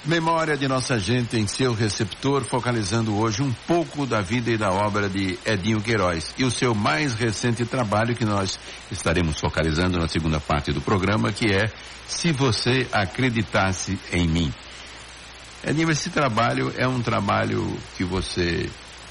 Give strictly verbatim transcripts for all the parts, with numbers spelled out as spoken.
Memória de nossa gente em seu receptor, focalizando hoje um pouco da vida e da obra de Edinho Queiroz e o seu mais recente trabalho que nós estaremos focalizando na segunda parte do programa, que é Se Você Acreditasse em Mim. Edinho, esse trabalho é um trabalho que você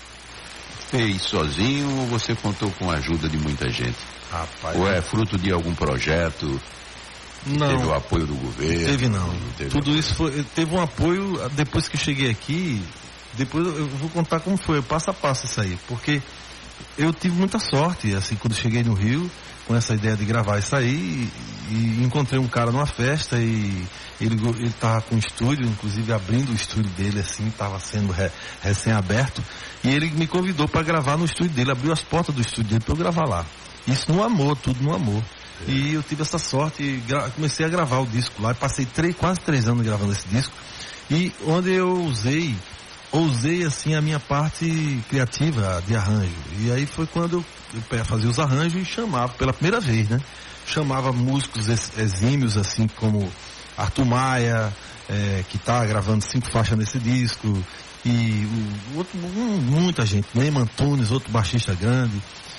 fez sozinho ou você contou com a ajuda de muita gente? Rapaz, ou é fruto de algum projeto? Não. Teve o apoio do governo? Teve não. não teve Tudo apoio. isso foi, teve um apoio depois que cheguei aqui. Depois eu vou contar como foi, passo a passo isso aí, porque eu tive muita sorte, assim, quando cheguei no Rio, com essa ideia de gravar isso aí, e, e encontrei um cara numa festa e ele, ele tava com um estúdio, inclusive abrindo o estúdio dele, assim, tava sendo re, recém-aberto, e ele me convidou para gravar no estúdio dele, abriu as portas do estúdio dele para eu gravar lá. Isso no amor, tudo no amor. É. E eu tive essa sorte e gra- comecei a gravar o disco lá, passei três, quase três anos gravando esse disco, e onde eu usei Ousei, assim, a minha parte criativa de arranjo. E aí foi quando eu, eu fazia os arranjos e chamava, pela primeira vez, né? Chamava músicos ex- exímios, assim, como Arthur Maia, é, que tá gravando cinco faixas nesse disco, e o, outro, um, muita gente, Neyman Antunes, outro baixista grande,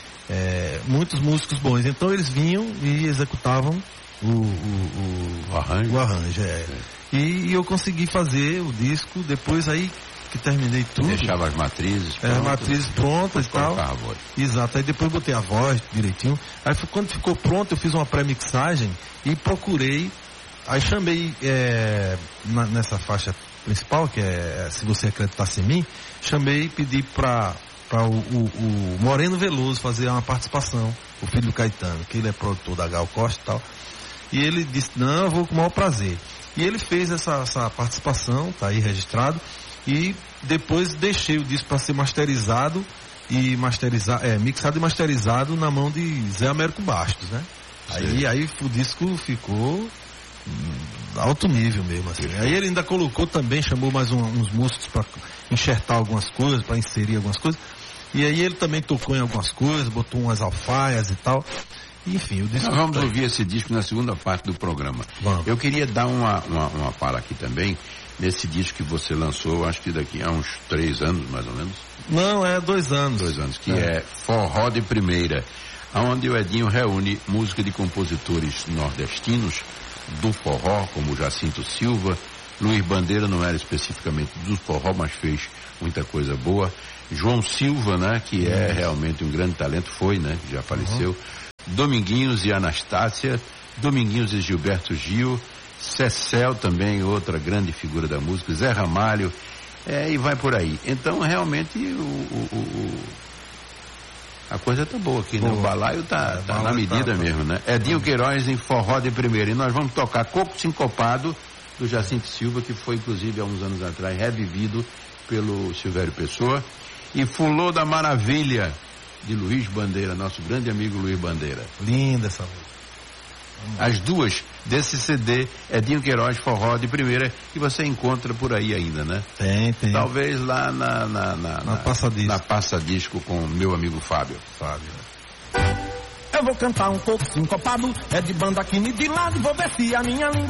é, muitos músicos bons. Então eles vinham e executavam o, o, o, o arranjo. O arranjo é. É. E, e eu consegui fazer o disco, depois aí que terminei tudo. Deixava as matrizes prontas. É, as matrizes prontas e tal. A voz. Exato, aí depois botei a voz direitinho. Aí quando ficou pronto, eu fiz uma pré-mixagem e procurei. Aí chamei é, na, nessa faixa principal, que é Se Você Acreditasse em Mim, chamei e pedi para para o, o, o Moreno Veloso fazer uma participação, o filho do Caetano, que ele é produtor da Gal Costa e tal. E ele disse, não, eu vou com o maior prazer. E ele fez essa, essa participação, tá aí registrado. E depois deixei o disco para ser masterizado e masterizado, é, mixado e masterizado na mão de Zé Américo Bastos, né? Aí, aí o disco ficou hum, alto nível mesmo, assim. Aí ele ainda colocou também, chamou mais um, uns músicos para enxertar algumas coisas, para inserir algumas coisas. E aí ele também tocou em algumas coisas, botou umas alfaias e tal. Enfim, o disco... Nós vamos ouvir esse disco na segunda parte do programa. Vamos. Eu queria dar uma, uma, uma fala aqui também, nesse disco que você lançou, acho que daqui a uns três anos, mais ou menos. Não, é dois anos. Dois anos, que é, é Forró de Primeira, onde o Edinho reúne música de compositores nordestinos do forró, como Jacinto Silva. Luiz Bandeira não era especificamente do forró, mas fez muita coisa boa. João Silva, né, que é uhum. realmente um grande talento, foi, né, que já faleceu. Uhum. Dominguinhos e Anastácia, Dominguinhos e Gilberto Gil, Cecel também, outra grande figura da música, Zé Ramalho, é, e vai por aí. Então, realmente, o, o, o, a coisa tá boa aqui, boa. Né? O balaio tá, é, tá balaio na medida tá, mesmo, né? Edinho Queiroz em Forró de Primeira. E nós vamos tocar Coco Sincopado, do Jacinto Silva, que foi, inclusive, há uns anos atrás, revivido pelo Silvério Pessoa. E Fulô da Maravilha, de Luiz Bandeira, nosso grande amigo Luiz Bandeira. Linda essa música. As duas desse C D, Edinho Queiroz, Forró de Primeira, que você encontra por aí ainda, né? Tem, tem. Talvez lá na... Na, na, na, na Passa-Disco. Na Passa-Disco com meu amigo Fábio. Fábio. Eu vou cantar um pouco sincopado, é de banda aqui de lado, vou ver se a minha língua